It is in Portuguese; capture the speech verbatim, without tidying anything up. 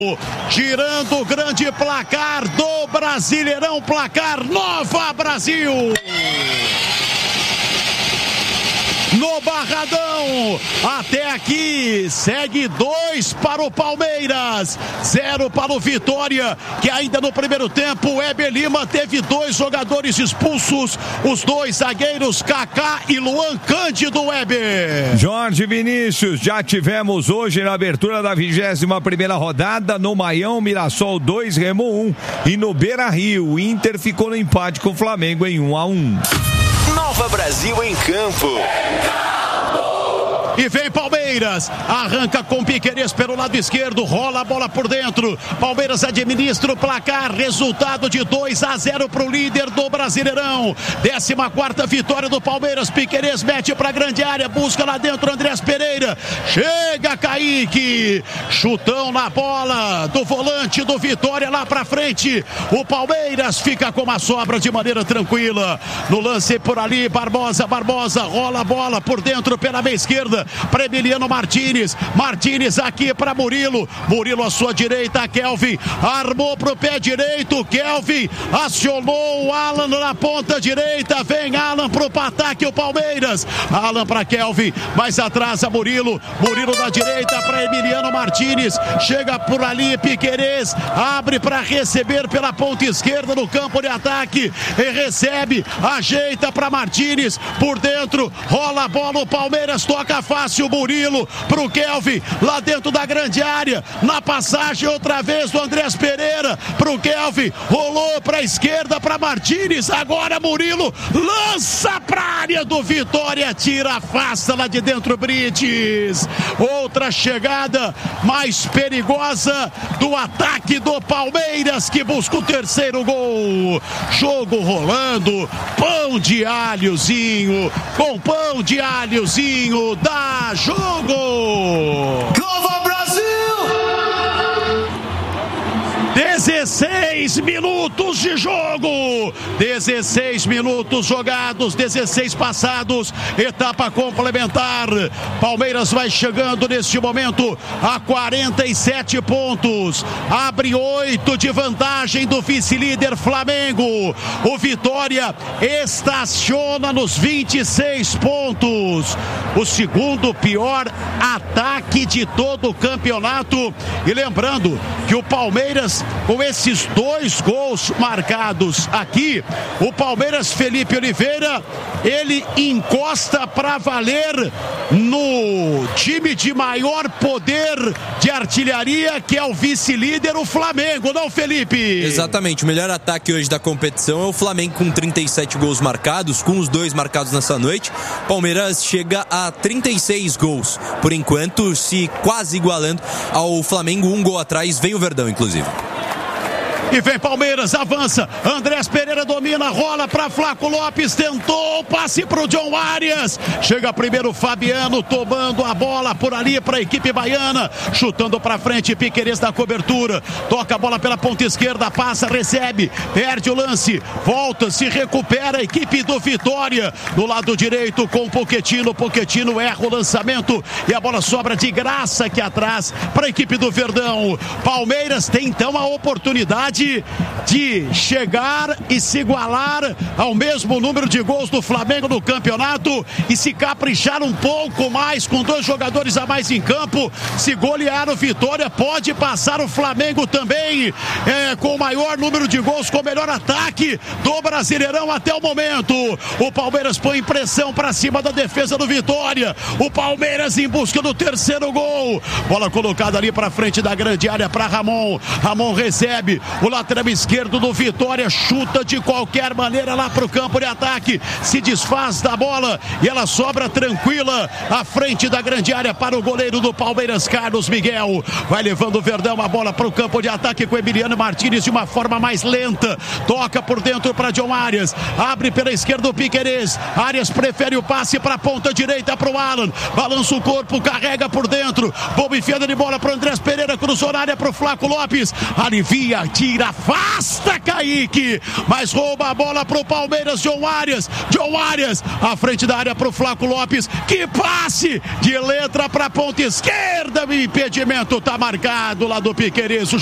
Girando o grande placar do Brasileirão, placar Nova Brasil. No Barradão, até aqui, segue dois para o Palmeiras, zero para o Vitória, que ainda no primeiro tempo, o Weber Lima teve dois jogadores expulsos, os dois zagueiros, Kaká e Luan Cândido Weber. Jorge Vinícius, já tivemos hoje na abertura da vigésima primeira rodada, no Maião, Mirassol dois, Remo um, e no Beira-Rio, o Inter ficou no empate com o Flamengo em um a um. Nova Brasil em campo. E vem Palmeiras, arranca com Piquerez pelo lado esquerdo, rola a bola por dentro. Palmeiras administra o placar, resultado de dois a zero para o líder do Brasileirão. décima quarta vitória do Palmeiras. Piquerez mete para a grande área, busca lá dentro Andrés Pereira. Chega Kaique, chutão na bola do volante do Vitória lá para frente. O Palmeiras fica com uma sobra de maneira tranquila. No lance por ali, Barbosa, Barbosa rola a bola por dentro pela meia esquerda para Emiliano Martínez, Martínez aqui para Murilo, Murilo à sua direita, Kelvin armou pro pé direito, Kelvin acionou o Alan na ponta direita, vem Alan pro ataque o Palmeiras, Alan para Kelvin, mais atrás a Murilo, Murilo da direita para Emiliano Martínez, chega por ali Piquerez, abre para receber pela ponta esquerda no campo de ataque, e recebe, ajeita para Martínez, por dentro, rola a bola, o Palmeiras toca fácil, Murilo pro Kelvin, lá dentro da grande área, na passagem outra vez do Andrés Pereira pro Kelvin, rolou pra esquerda para Martínez, agora Murilo lança pra área do Vitória, tira, afasta lá de dentro Brites. Outra chegada mais perigosa do ataque do Palmeiras, que busca o terceiro gol. Jogo rolando, pão de alhozinho, com pão de alhozinho, dá jogo! Nova Brasil! dezesseis minutos de jogo, dezesseis minutos jogados, dezesseis passados, etapa complementar. Palmeiras vai chegando neste momento a quarenta e sete pontos, abre oito de vantagem do vice-líder Flamengo. O Vitória estaciona nos vinte e seis pontos, o segundo pior ataque de todo o campeonato. E lembrando que o Palmeiras, com esses dois gols marcados aqui, o Palmeiras, Felipe Oliveira, ele encosta para valer no time de maior poder de artilharia, que é o vice-líder, o Flamengo, não, Felipe? Exatamente, o melhor ataque hoje da competição é o Flamengo, com trinta e sete gols marcados, com os dois marcados nessa noite. Palmeiras chega a trinta e seis gols, por enquanto, se quase igualando ao Flamengo, um gol atrás, vem o Verdão, inclusive. E vem Palmeiras, avança, Andrés Pereira domina, rola para Flaco Lopes, tentou, passe pro John Arias, chega primeiro Fabiano, tomando a bola por ali para a equipe baiana, chutando para frente, Piquerez da cobertura, toca a bola pela ponta esquerda, passa, recebe, perde o lance, volta, se recupera a equipe do Vitória, do lado direito com o Pochettino, Pochettino erra o lançamento e a bola sobra de graça aqui atrás para a equipe do Verdão. Palmeiras tem então a oportunidade de chegar e se igualar ao mesmo número de gols do Flamengo no campeonato e se caprichar um pouco mais com dois jogadores a mais em campo. Se golear o Vitória, pode passar o Flamengo também, é, com o maior número de gols, com o melhor ataque do Brasileirão até o momento. O Palmeiras põe pressão para cima da defesa do Vitória, o Palmeiras em busca do terceiro gol, bola colocada ali para frente da grande área para Ramon, Ramon recebe, o lateral esquerdo do Vitória chuta de qualquer maneira lá para o campo de ataque, se desfaz da bola e ela sobra tranquila à frente da grande área para o goleiro do Palmeiras, Carlos Miguel. Vai levando o Verdão a bola para o campo de ataque com Emiliano Martínez de uma forma mais lenta, toca por dentro para John Arias, abre pela esquerda o Piquerez, Arias prefere o passe para a ponta direita para o Alan, balança o corpo, carrega por dentro, boa enfiada de bola para o Andrés Pereira, cruzou na área para o Flaco Lopes, alivia, tira tira, afasta Kaique, mas rouba a bola pro Palmeiras. John Arias, John Arias, à frente da área pro Flaco Lopes, que passe de letra pra ponta esquerda, o impedimento tá marcado lá do Piquerez.